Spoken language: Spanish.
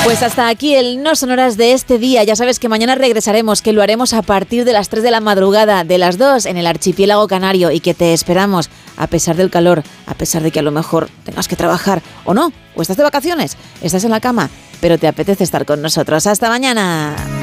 Pues hasta aquí el No Sonoras de este día. Ya sabes que mañana regresaremos, que lo haremos a partir de las 3 de la madrugada, de las 2 en el archipiélago canario, y que te esperamos a pesar del calor, a pesar de que a lo mejor tengas que trabajar o no, o estás de vacaciones, estás en la cama, pero te apetece estar con nosotros. ¡Hasta mañana!